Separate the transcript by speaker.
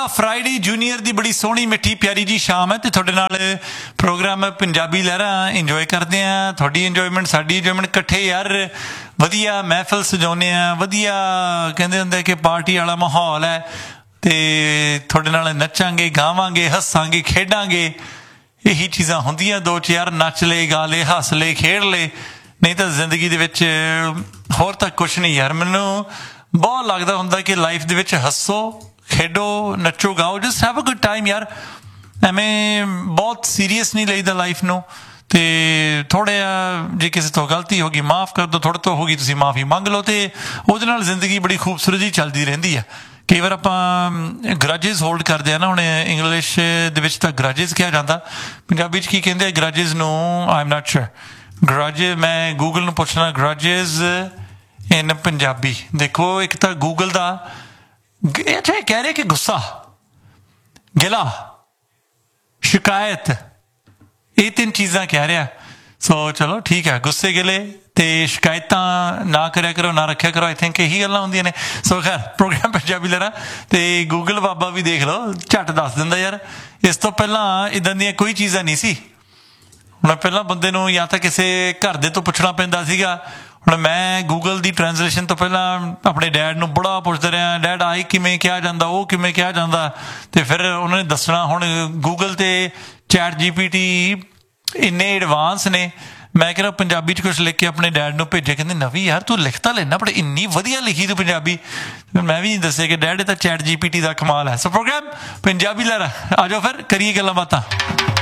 Speaker 1: Friday junior की बड़ी सोहनी मिठी प्यारी जी शाम है तो थोड़े नाल प्रोग्राम पंजाबी लहरा इंजॉय करते हैं। थोड़ी इंजॉयमेंट साडी इंजॉयमेंट कट्ठे यार वधिया महफिल सजाउने आ, वधिया कहंदे हुंदे कि पार्टी वाला माहौल है तो थोड़े नाल नचांगे गावांगे हसांगे खेडांगे यही चीज़ां हुंदियां। दो चार नच ले गा ले हस ले खेड ले, नहीं तो जिंदगी दे विच होर तां कुछ नहीं यार। मैनूं बहुत लगदा हुंदा कि लाइफ दे विच हसो खेडो नचो गाओ, just have a good time यार। एवें बहुत सीरीयस नहीं लईदा लाइफ नूं ते थोड़ा जे किसी तो गलती होगी माफ़ कर दो, थोड़ा तो होगी तुसीं माफ़ी मंग लो तो ਉਹਦੇ ਨਾਲ ਜ਼ਿੰਦਗੀ बड़ी खूबसूरत जी चलती रहिंदी है। कई बार ਆਪਾਂ ਗਰਾਜਿਸ ਹੋਲਡ ਕਰਦੇ ਆ ਨਾ, ਹੁਣ ਇੰਗਲਿਸ਼ ਦੇ ਵਿੱਚ ਤਾਂ ਗਰਾਜਿਸ ਕਿਹਾ ਜਾਂਦਾ, ਪੰਜਾਬੀ 'ਚ ਕੀ ਕਹਿੰਦੇ ਆ ਗਰਾਜਿਸ ਨੂੰ? ਆਈ ਐਮ ਨਾਟ ਸ਼ੋਰ। ਗਰਾਜਿਸ ਮੈਂ ਗੂਗਲ ਨੂੰ ਪੁੱਛਣਾ ਗਰਾਜਿਸ ਇਨ ਪੰਜਾਬੀ। ਦੇਖੋ ਇੱਕ ਤਾਂ ਗੂਗਲ ਦਾ ਅੱਛਾ ਇਹ ਕਹਿ ਰਹੇ ਕਿ ਗੁੱਸਾ, ਗਿਲਾ, ਸ਼ਿਕਾਇਤ, ਇਹ ਤਿੰਨ ਚੀਜ਼ਾਂ ਕਹਿ ਰਿਹਾ। ਸੋ ਚਲੋ ਠੀਕ ਹੈ, ਗੁੱਸੇ ਗਿਲੇ ਤੇ ਸ਼ਿਕਾਇਤਾਂ ਨਾ ਕਰਿਆ ਕਰੋ, ਨਾ ਰੱਖਿਆ ਕਰੋ। ਆਈ ਥਿੰਕ ਇਹੀ ਗੱਲਾਂ ਹੁੰਦੀਆਂ ਨੇ। ਸੋ ਖੈਰ ਪ੍ਰੋਗਰਾਮ ਪੰਜਾਬੀ ਲਹਿਰਾ ਤੇ ਗੂਗਲ ਬਾਬਾ ਵੀ ਦੇਖ ਲਓ, ਝੱਟ ਦੱਸ ਦਿੰਦਾ ਯਾਰ। ਇਸ ਤੋਂ ਪਹਿਲਾਂ ਇੱਦਾਂ ਦੀਆਂ ਕੋਈ ਚੀਜ਼ਾਂ ਨਹੀਂ ਸੀ। ਹੁਣ ਪਹਿਲਾਂ ਬੰਦੇ ਨੂੰ ਜਾਂ ਤਾਂ ਕਿਸੇ ਘਰ ਦੇ ਤੋਂ ਪੁੱਛਣਾ ਪੈਂਦਾ ਸੀਗਾ। ਹੁਣ ਮੈਂ ਗੂਗਲ ਦੀ ਟ੍ਰਾਂਸਲੇਸ਼ਨ ਤੋਂ ਪਹਿਲਾਂ ਆਪਣੇ ਡੈਡ ਨੂੰ ਬੜਾ ਪੁੱਛਦਾ ਰਿਹਾ, ਡੈਡ ਆਈ ਕਿਵੇਂ ਕਿਹਾ ਜਾਂਦਾ, ਉਹ ਕਿਵੇਂ ਕਿਹਾ ਜਾਂਦਾ, ਤੇ ਫਿਰ ਉਹਨਾਂ ਨੇ ਦੱਸਣਾ। ਹੁਣ ਗੂਗਲ ਤੇ ਚੈਟ GPT ਇੰਨੇ ਐਡਵਾਂਸ ਨੇ। ਮੈਂ ਕਿਹਾ ਪੰਜਾਬੀ 'ਚ ਕੁਛ ਲਿਖ ਕੇ ਆਪਣੇ ਡੈਡ ਨੂੰ ਭੇਜਿਆ, ਕਹਿੰਦੇ ਨਵੀਂ ਯਾਰ ਤੂੰ ਲਿਖ ਤਾਂ ਲੈਣਾ ਪਰ ਇੰਨੀ ਵਧੀਆ ਲਿਖੀ ਤੂੰ ਪੰਜਾਬੀ। ਮੈਂ ਵੀ ਦੱਸਿਆ ਕਿ ਡੈਡ ਇਹ ਤਾਂ ਚੈਟ GPT ਦਾ ਕਮਾਲ ਹੈ। ਸੋ ਪ੍ਰੋਗਰਾਮ ਪੰਜਾਬੀ ਲਹਿਰਾ ਆ ਜਾਓ, ਫਿਰ ਕਰੀਏ ਗੱਲਾਂ ਬਾਤਾਂ।